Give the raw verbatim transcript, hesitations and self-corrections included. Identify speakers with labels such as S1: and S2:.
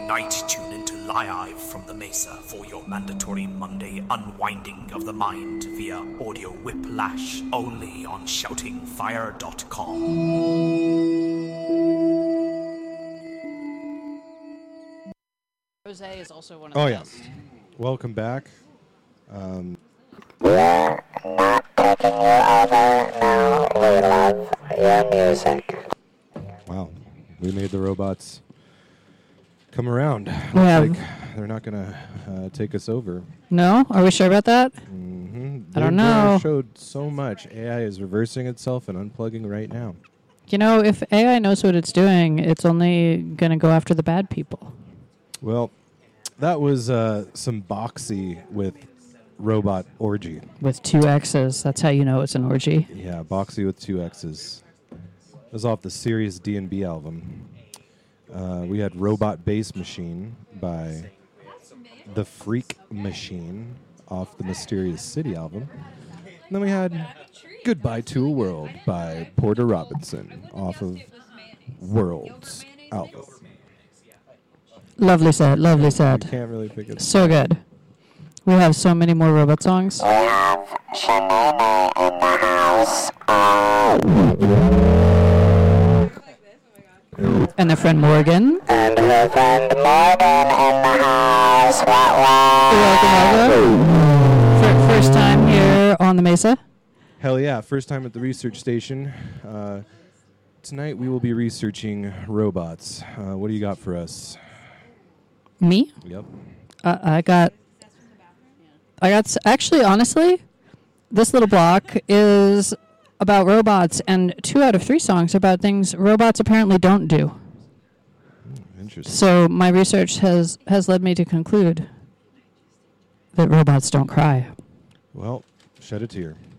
S1: Tonight, tune into Live from the Mesa for your mandatory Monday unwinding of the mind via audio whiplash only on shouting fire dot com.
S2: Rose is also one of
S3: oh,
S2: the
S3: yeah.
S2: best.
S3: Welcome back. Um,
S4: We're not taking you over now. We love your music.
S3: wow. We made the robots come around. Looks
S2: Yeah.
S3: like they're not going to uh, take us over.
S2: No? Are we sure about that?
S3: Mm-hmm.
S2: I don't
S3: Their
S2: know.
S3: door showed so much. A I is reversing itself and unplugging right now.
S2: You know, if A I knows what it's doing, it's only going to go after the bad people.
S3: Well, that was uh, some Boxy with Robot Orgy.
S2: With two X's. That's how you know it's an orgy.
S3: Yeah, Boxy with two X's. It was off the Serious D and B album. Uh, we had Robot Bass Machine by The Freak Machine off the Mysterious City album. And then we had Goodbye to a World by Porter Robinson off of Worlds album.
S2: Lovely set, lovely
S3: You
S2: set.
S3: can't really pick it.
S2: So good. We have so many more robot songs.
S4: We have Shanina in the house. Oh.
S2: And their friend Morgan.
S4: And her friend Morgan in the house. What,
S2: Welcome, welcome. Fir- First time here on the Mesa.
S3: Hell yeah, first time at the research station. Uh, tonight we will be researching robots. Uh, what do you got for us?
S2: Me?
S3: Yep.
S2: Uh, I got... I got... s- Actually, honestly, this little block is about robots, and two out of three songs are about things robots apparently don't do.
S3: Interesting.
S2: So my research has, has led me to conclude that robots don't cry.
S3: Well, shed a tear.